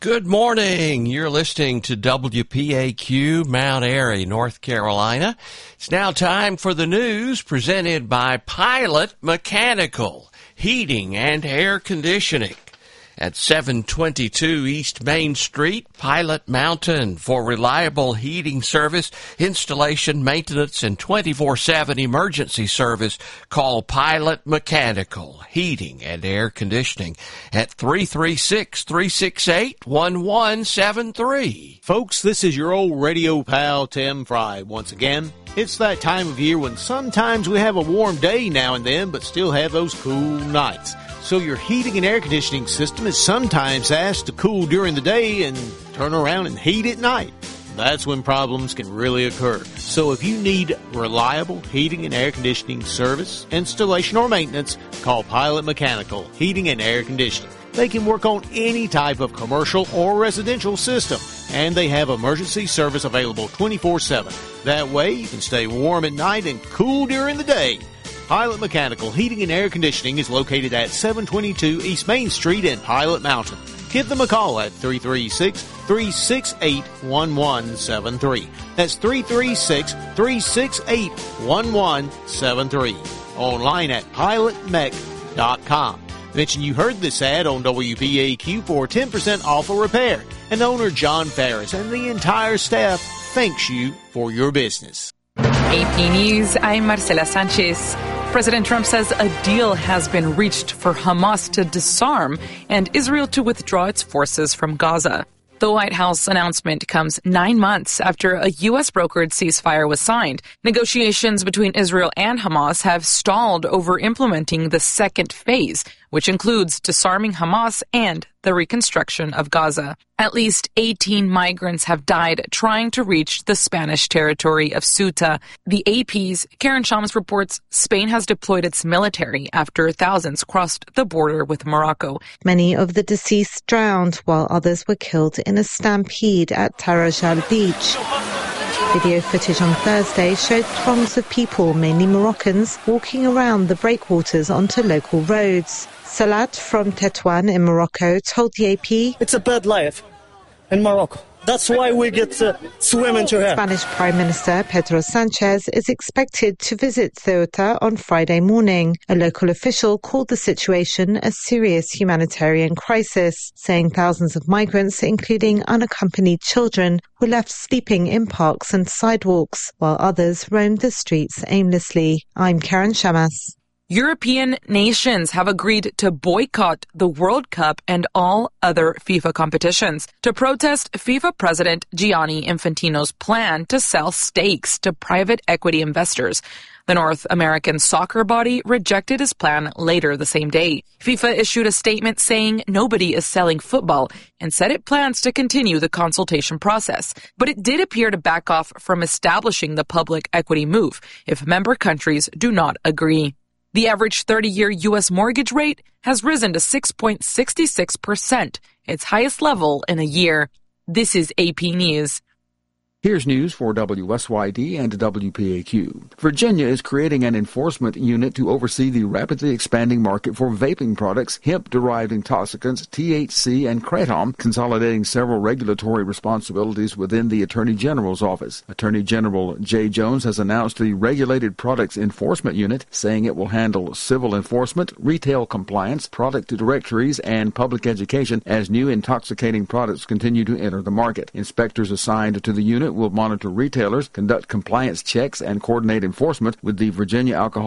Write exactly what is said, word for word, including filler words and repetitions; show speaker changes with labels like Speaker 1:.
Speaker 1: Good morning. You're listening to W P A Q, Mount Airy, North Carolina. It's now time for the news presented by Pilot Mechanical, Heating and Air Conditioning. At seven twenty-two East Main Street, Pilot Mountain, for reliable heating service, installation, maintenance, and twenty-four seven emergency service. Call Pilot Mechanical, Heating and Air Conditioning at three three six, three six eight, one one seven three.
Speaker 2: Folks, this is your old radio pal, Tim Fry. Once again, it's that time of year when sometimes we have a warm day now and then, but still have those cool nights. So your heating and air conditioning system is sometimes asked to cool during the day and turn around and heat at night. That's when problems can really occur. So if you need reliable heating and air conditioning service, installation, or maintenance, call Pilot Mechanical, Heating and Air Conditioning. They can work on any type of commercial or residential system, and they have emergency service available twenty-four seven. That way you can stay warm at night and cool during the day. Pilot Mechanical Heating and Air Conditioning is located at seven twenty-two East Main Street in Pilot Mountain. Give them a call at three three six, three six eight, one one seven three. That's three three six, three six eight, one one seven three. Online at pilot mech dot com. Mention you heard this ad on W P A Q for ten percent off a repair. And owner John Ferris and the entire staff thanks you for your business.
Speaker 3: A P News, I'm Marcela Sanchez. President Trump says a deal has been reached for Hamas to disarm and Israel to withdraw its forces from Gaza. The White House announcement comes nine months after a U S brokered ceasefire was signed. Negotiations between Israel and Hamas have stalled over implementing the second phase, which includes disarming Hamas and the reconstruction of Gaza. At least eighteen migrants have died trying to reach the Spanish territory of Ceuta. The A P's Karen Shamas reports Spain has deployed its military after thousands crossed the border with Morocco.
Speaker 4: Many of the deceased drowned while others were killed in a stampede at Tarajal Beach. Video footage on Thursday showed throngs of people, mainly Moroccans, walking around the breakwaters onto local roads. Salat from Tetuan in Morocco told the A P,
Speaker 5: "It's a bad life in Morocco. That's why we get uh, swimming to here."
Speaker 4: Spanish Prime Minister Pedro Sanchez is expected to visit Ceuta on Friday morning. A local official called the situation a serious humanitarian crisis, saying thousands of migrants, including unaccompanied children, were left sleeping in parks and sidewalks, while others roamed the streets aimlessly. I'm Karen Shamas.
Speaker 3: European nations have agreed to boycott the World Cup and all other FIFA competitions to protest FIFA President Gianni Infantino's plan to sell stakes to private equity investors. The North American soccer body rejected his plan later the same day. FIFA issued a statement saying nobody is selling football and said it plans to continue the consultation process. But it did appear to back off from establishing the public equity move if member countries do not agree. The average thirty-year U S mortgage rate has risen to six point six six percent, its highest level in a year. This is A P News.
Speaker 6: Here's news for W S Y D and W P A Q. Virginia is creating an enforcement unit to oversee the rapidly expanding market for vaping products, hemp-derived intoxicants, T H C, and kratom, consolidating several regulatory responsibilities within the Attorney General's office. Attorney General Jay Jones has announced the Regulated Products Enforcement Unit, saying it will handle civil enforcement, retail compliance, product directories, and public education as new intoxicating products continue to enter the market. Inspectors assigned to the unit will monitor retailers, conduct compliance checks, and coordinate enforcement with the Virginia Alcohol